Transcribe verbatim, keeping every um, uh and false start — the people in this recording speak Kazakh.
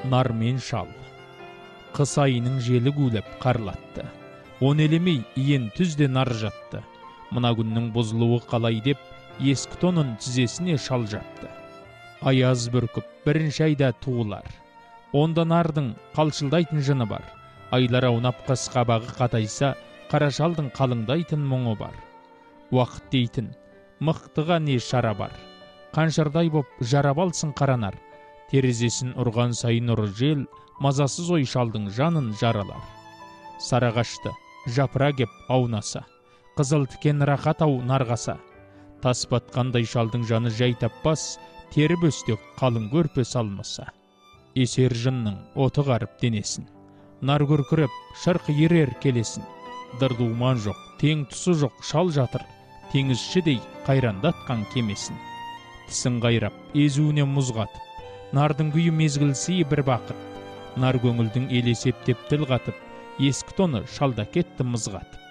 Нар мен шал. Қыс айының желі гулеп қарлатты. Он елемей иен түзде нар жатты. Мына күннің бұзылуы қалай деп, ескі тонын тізесіне шал жапты. Аяз бүркіп бірінші айда туылар. Онда нардың қалшылдайтын жыны бар. Айлар аунап қыс қабағы қатайса, қара шалдың қалыңдайтын мұңы бар. Уақыт дейтін, мықтыға не шара бар. Қаншырдай боп жарап алсын қаранар. Терезесін ұрған сайын ұры жел, мазасыз ой шалдың жанын жаралар. Сарағашты, жапыра кеп аунаса, қызыл тікен рақат ау нарғаса. Тас батқандай шалдың жаны жай таппас, тері бөстек қалың көрпе салмаса. Есер жынның оты қарып денесін, нар көркіріп шырқ ерер келесін. Дырдуман жоқ, тең тұсы жоқ шал жатыр, теңізшідей қайрандатқан кемесін. Тісін қайрап, езуіне мұз қатып, нардың күйі мезгілсі бір бақыт. Нар көңілдің елесеп тіл қатып, ескі тоны шалда кетті мызғатып.